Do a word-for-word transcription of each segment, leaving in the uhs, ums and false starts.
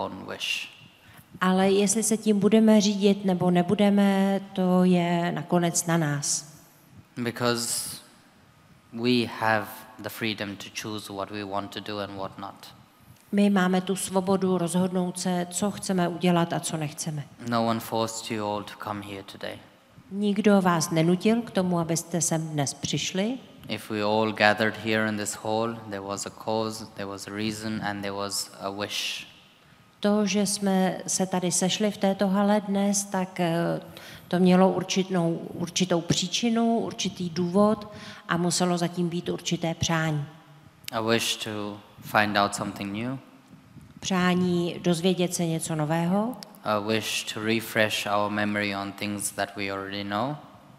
own wish. Ale jestli se tím budeme řídit nebo nebudeme, to je nakonec na nás. Because we have the freedom to choose what we want to do and what not. My máme tu svobodu rozhodnout se, co chceme udělat a co nechceme. No one forced you all to come here today. Nikdo vás nenutil k tomu, abyste sem dnes přišli. If we all gathered here in this hall, there was a cause, there was a reason, and there was a wish. To, že jsme se tady sešli v této hale dnes, tak to mělo určitou, určitou příčinu, určitý důvod a muselo zatím být určité přání. A wish to find out something new. Přání dozvědět se něco nového. A wish to refresh our memory on things that we already know.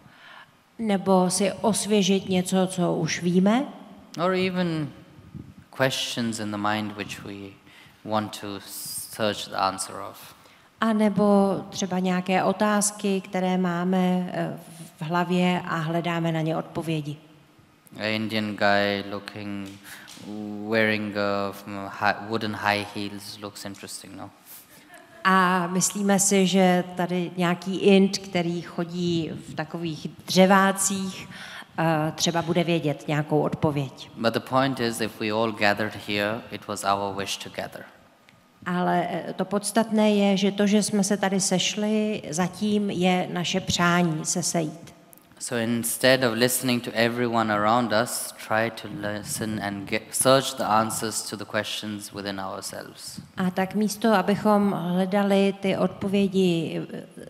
Nebo si osvěžit něco, co už víme. Or even questions in the mind which we want to search the answer of. A nebo třeba nějaké otázky, které máme v hlavě a hledáme na ně odpovědi. An Indian guy looking, wearing a high, wooden high heels looks interesting, no? A myslíme si, že tady nějaký Ind, který chodí v takových dřevácích, třeba bude vědět nějakou odpověď. But the point is, if we all gathered here, it was our wish to gather. Ale to podstatné je, že to, že jsme se tady sešli, zatím je naše přání se sejít. So instead of listening to everyone around us, try to listen and get, search the answers to the questions within ourselves. A tak místo, abychom hledali ty odpovědi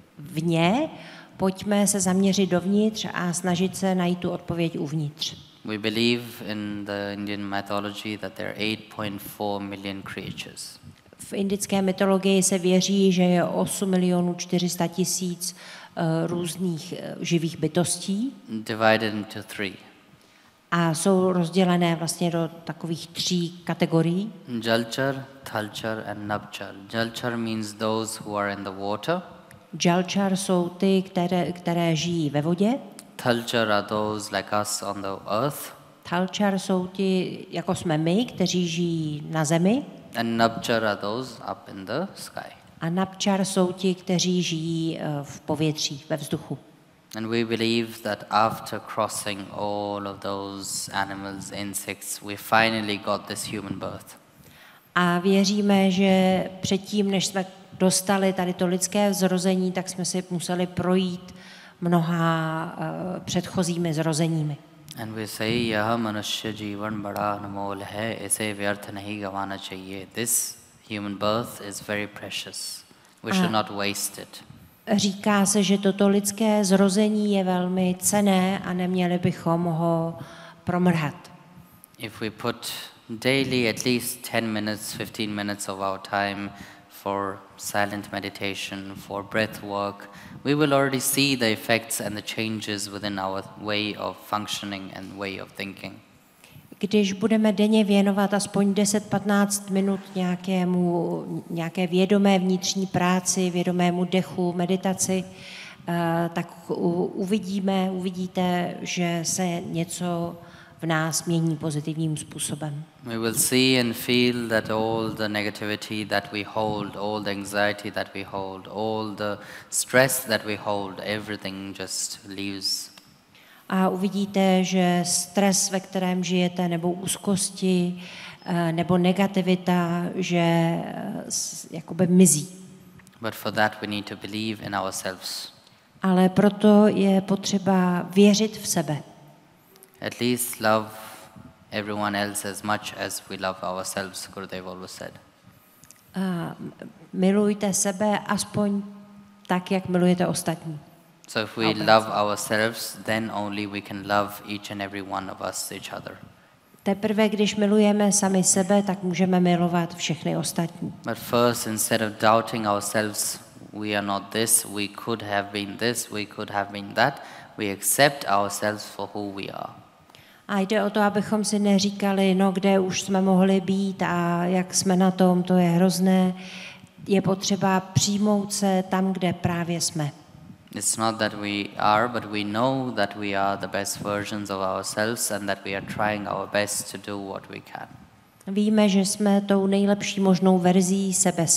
vně, pojďme se zaměřit dovnitř a snažit se najít tu odpověď uvnitř. We believe in the Indian mythology that there are eight point four million creatures. V indické mytologii se věří, že je osm milionů čtyři sta tisíc různých živých bytostí. Divided into three. A jsou rozdělené vlastně do takových tří kategorií. Jalchar, Thalchar and Nabchar. Jalchar means those who are in the water. Jalchar jsou ty, které, které žijí ve vodě. Thalchar are those like us on the earth. Thalchar jsou ti, jako jsme my, kteří žijí na zemi. And Nabchar are those up in the sky. A Nabchar jsou ti, kteří žijí v povětří, ve vzduchu. And we believe that after crossing all of those animals, insects, we finally got this human birth. A věříme, že předtím, než jsme dostali tady to lidské zrození, tak jsme si museli projít mnoha uh, předchozími zrozeními. And we say, यह मनुष्य जीवन बड़ा अनमोल है, इसे व्यर्थ नहीं गंवाना चाहिए. This human birth is very precious. We should not waste it. Říká se, že toto lidské zrození je velmi cenné a neměli bychom ho promrhat. If we put daily at least ten minutes, fifteen minutes of our time for silent meditation, for breath work, we will already see the effects and the changes within our way of functioning and way of thinking. Když budeme denně věnovat aspoň deset patnáct minut nějakému, nějaké vědomé vnitřní práci, vědomému dechu, meditaci, tak uvidíme, uvidíte, že se něco v nás mění pozitivním způsobem. We will see and feel that all the negativity that we hold, all the anxiety that we hold, all the stress that we hold, everything just leaves. A uvidíte, že stres, ve kterém žijete, nebo úzkosti, nebo negativita, že jakoby mizí. But for that we need to believe in ourselves. Ale proto je potřeba věřit v sebe. At least love everyone else as much as we love ourselves, Gurudev always said. A milujte sebe aspoň tak, jak milujete ostatní. So if we love ourselves, then only we can love each and every one of us each other. Teprve když milujeme sami sebe, tak můžeme milovat všechny ostatní. But first, instead of doubting ourselves, we are not this, we could have been this, we could have been that, we accept ourselves for who we are. A jde o to, abychom si neříkali, no kde už jsme mohli být a jak jsme na tom, to je hrozné. Je potřeba přijmout se tam, kde právě jsme. It's not that we are, but we know that we are the best versions of ourselves and that we are trying our best to do what we can. Víme, že jsme tou nejlepší možnou verzí sebe